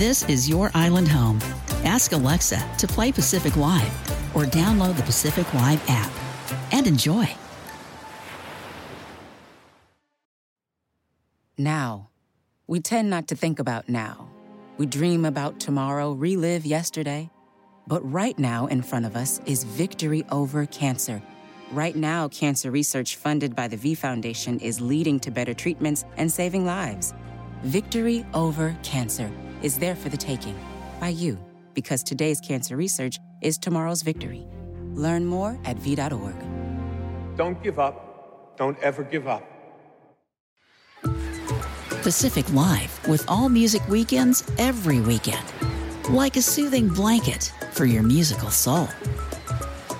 This is your island home. Ask Alexa to play Pacific Live or download the Pacific Live app and enjoy. Now. We tend not to think about now. We dream about tomorrow, relive yesterday. But right now in front of us is victory over cancer. Right now, cancer research funded by the V Foundation is leading to better treatments and saving lives. Victory over cancer is there for the taking by you, because today's cancer research is tomorrow's victory. Learn more at v.org. Don't give up. Don't ever give up. Pacific Live, with all music weekends every weekend. Like a soothing blanket for your musical soul.